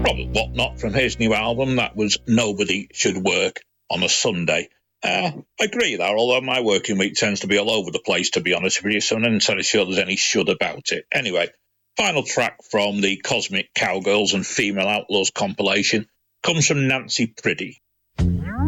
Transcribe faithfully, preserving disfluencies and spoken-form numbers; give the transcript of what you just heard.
Robert Whatnot from his new album, that was Nobody Should Work on a Sunday. Uh, I agree there, although my working week tends to be all over the place, to be honest with you, so I'm not entirely sure there's any should about it. Anyway, final track from the Cosmic Cowgirls and Female Outlaws compilation comes from Nancy Priddy.